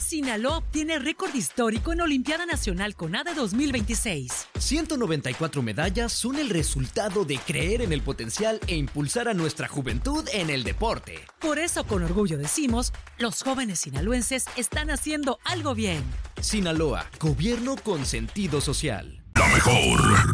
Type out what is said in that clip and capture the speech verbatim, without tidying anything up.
Sinaloa obtiene récord histórico en Olimpiada Nacional CONADE dos mil veintiséis. ciento noventa y cuatro medallas son el resultado de creer en el potencial e impulsar a nuestra juventud en el deporte. Por eso, con orgullo decimos, los jóvenes sinaloenses están haciendo algo bien. Sinaloa, gobierno con sentido social. La mejor.